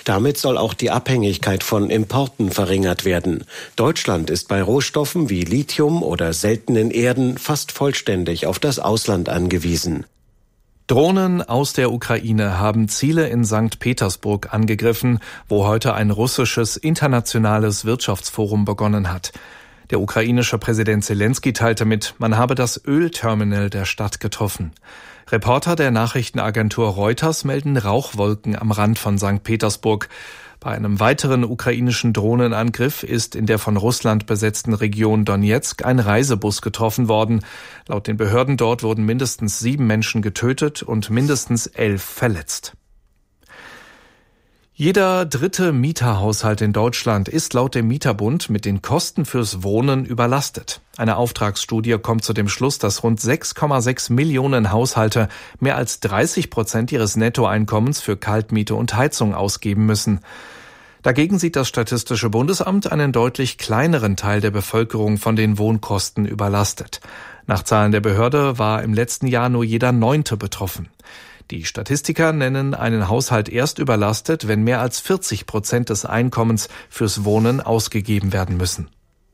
Damit soll auch die Abhängigkeit von Importen verringert werden. Deutschland ist bei Rohstoffen wie Lithium oder seltenen Erden fast vollständig auf das Ausland angewiesen. Drohnen aus der Ukraine haben Ziele in St. Petersburg angegriffen, wo heute ein russisches internationales Wirtschaftsforum begonnen hat. Der ukrainische Präsident Selenskyj teilte mit, man habe das Ölterminal der Stadt getroffen. Reporter der Nachrichtenagentur Reuters melden Rauchwolken am Rand von St. Petersburg. Bei einem weiteren ukrainischen Drohnenangriff ist in der von Russland besetzten Region Donezk ein Reisebus getroffen worden. Laut den Behörden dort wurden mindestens 7 Menschen getötet und mindestens 11 verletzt. Jeder dritte Mieterhaushalt in Deutschland ist laut dem Mieterbund mit den Kosten fürs Wohnen überlastet. Eine Auftragsstudie kommt zu dem Schluss, dass rund 6,6 Millionen Haushalte mehr als 30% ihres Nettoeinkommens für Kaltmiete und Heizung ausgeben müssen. Dagegen sieht das Statistische Bundesamt einen deutlich kleineren Teil der Bevölkerung von den Wohnkosten überlastet. Nach Zahlen der Behörde war im letzten Jahr nur jeder 9. betroffen. Die Statistiker nennen einen Haushalt erst überlastet, wenn mehr als 40% des Einkommens fürs Wohnen ausgegeben werden müssen.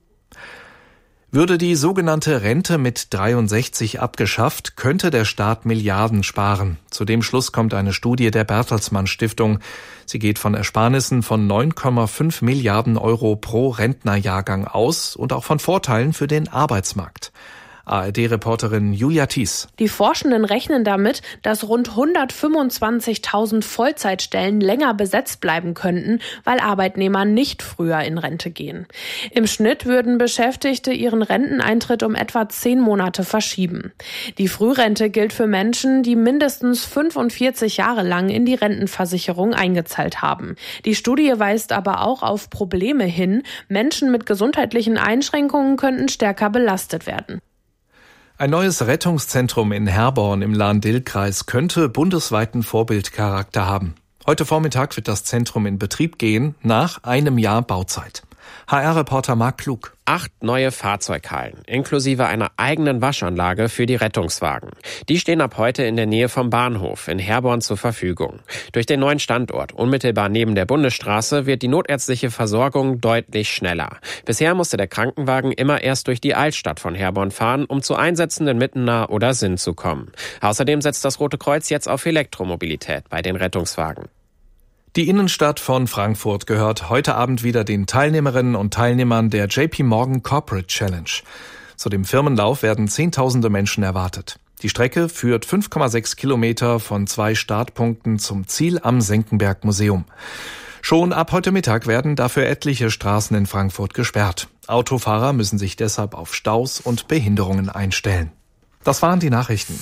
Würde die sogenannte Rente mit 63 abgeschafft, könnte der Staat Milliarden sparen. Zu dem Schluss kommt eine Studie der Bertelsmann Stiftung. Sie geht von Ersparnissen von 9,5 Milliarden Euro pro Rentnerjahrgang aus und auch von Vorteilen für den Arbeitsmarkt. ARD-Reporterin Julia Thies. Die Forschenden rechnen damit, dass rund 125.000 Vollzeitstellen länger besetzt bleiben könnten, weil Arbeitnehmer nicht früher in Rente gehen. Im Schnitt würden Beschäftigte ihren Renteneintritt um etwa 10 Monate verschieben. Die Frührente gilt für Menschen, die mindestens 45 Jahre lang in die Rentenversicherung eingezahlt haben. Die Studie weist aber auch auf Probleme hin. Menschen mit gesundheitlichen Einschränkungen könnten stärker belastet werden. Ein neues Rettungszentrum in Herborn im Lahn-Dill-Kreis könnte bundesweiten Vorbildcharakter haben. Heute Vormittag wird das Zentrum in Betrieb gehen, nach einem Jahr Bauzeit. HR-Reporter Marc Klug. 8 neue Fahrzeughallen, inklusive einer eigenen Waschanlage für die Rettungswagen. Die stehen ab heute in der Nähe vom Bahnhof in Herborn zur Verfügung. Durch den neuen Standort, unmittelbar neben der Bundesstraße, wird die notärztliche Versorgung deutlich schneller. Bisher musste der Krankenwagen immer erst durch die Altstadt von Herborn fahren, um zu Einsätzen in Mittenah oder Sinn zu kommen. Außerdem setzt das Rote Kreuz jetzt auf Elektromobilität bei den Rettungswagen. Die Innenstadt von Frankfurt gehört heute Abend wieder den Teilnehmerinnen und Teilnehmern der JP Morgan Corporate Challenge. Zu dem Firmenlauf werden Zehntausende Menschen erwartet. Die Strecke führt 5,6 Kilometer von 2 Startpunkten zum Ziel am Senckenberg Museum. Schon ab heute Mittag werden dafür etliche Straßen in Frankfurt gesperrt. Autofahrer müssen sich deshalb auf Staus und Behinderungen einstellen. Das waren die Nachrichten.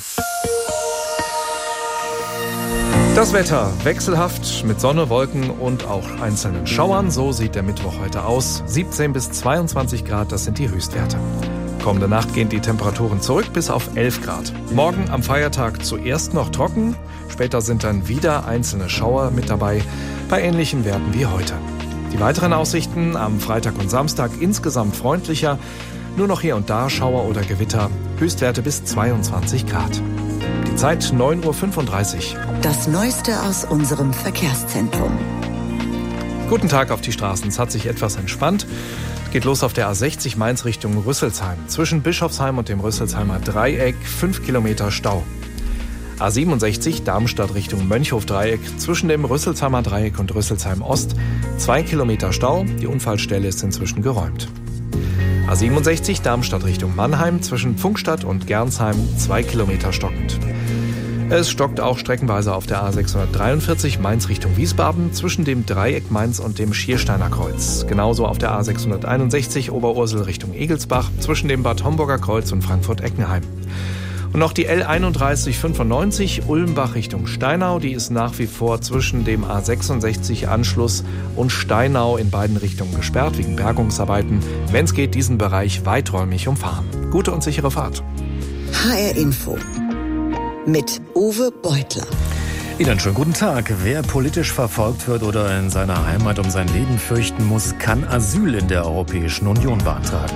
Das Wetter wechselhaft mit Sonne, Wolken und auch einzelnen Schauern. So sieht der Mittwoch heute aus. 17 bis 22 Grad, das sind die Höchstwerte. Kommende Nacht gehen die Temperaturen zurück bis auf 11 Grad. Morgen am Feiertag zuerst noch trocken. Später sind dann wieder einzelne Schauer mit dabei, bei ähnlichen Werten wie heute. Die weiteren Aussichten am Freitag und Samstag insgesamt freundlicher. Nur noch hier und da Schauer oder Gewitter. Höchstwerte bis 22 Grad. Die Zeit 9.35 Uhr. Das Neueste aus unserem Verkehrszentrum. Guten Tag auf die Straßen. Es hat sich etwas entspannt. Geht los auf der A60 Mainz Richtung Rüsselsheim. Zwischen Bischofsheim und dem Rüsselsheimer Dreieck 5 Kilometer Stau. A67 Darmstadt Richtung Mönchhof-Dreieck. Zwischen dem Rüsselsheimer Dreieck und Rüsselsheim Ost 2 Kilometer Stau. Die Unfallstelle ist inzwischen geräumt. A67 Darmstadt Richtung Mannheim. Zwischen Pfungstadt und Gernsheim 2 Kilometer stockend. Es stockt auch streckenweise auf der A643 Mainz Richtung Wiesbaden zwischen dem Dreieck Mainz und dem Schiersteiner Kreuz. Genauso auf der A661 Oberursel Richtung Egelsbach zwischen dem Bad Homburger Kreuz und Frankfurt-Eckenheim. Und noch die L3195 Ulmbach Richtung Steinau, die ist nach wie vor zwischen dem A66 Anschluss und Steinau in beiden Richtungen gesperrt wegen Bergungsarbeiten. Wenn es geht, diesen Bereich weiträumig umfahren. Gute und sichere Fahrt. HR Info mit Uwe Beutler. Ihnen einen schönen guten Tag. Wer politisch verfolgt wird oder in seiner Heimat um sein Leben fürchten muss, kann Asyl in der Europäischen Union beantragen.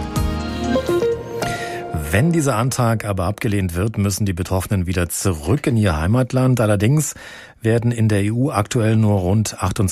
Wenn dieser Antrag aber abgelehnt wird, müssen die Betroffenen wieder zurück in ihr Heimatland. Allerdings werden in der EU aktuell nur rund 28